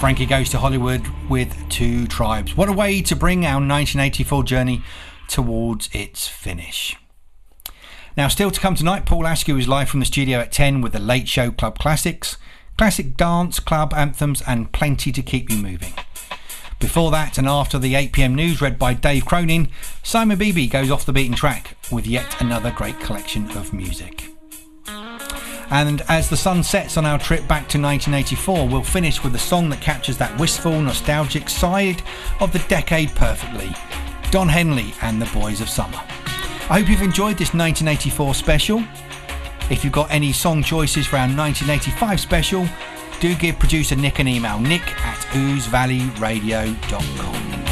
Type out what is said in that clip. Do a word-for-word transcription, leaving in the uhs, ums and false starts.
Frankie Goes to Hollywood with Two Tribes. What a way to bring our nineteen eighty-four journey towards its finish. Now, still to come tonight, Paul Askew is live from the studio at ten with the Late Show Club Classics, classic dance, club anthems and plenty to keep you moving. Before that and after the eight p m news read by Dave Cronin, Simon Beebe goes off the beaten track with yet another great collection of music. And as the sun sets on our trip back to nineteen eighty-four, we'll finish with a song that captures that wistful, nostalgic side of the decade perfectly. Don Henley and the Boys of Summer. I hope you've enjoyed this nineteen eighty-four special. If you've got any song choices for our nineteen eighty-five special, do give producer Nick an email, nick at ooze valley radio dot com.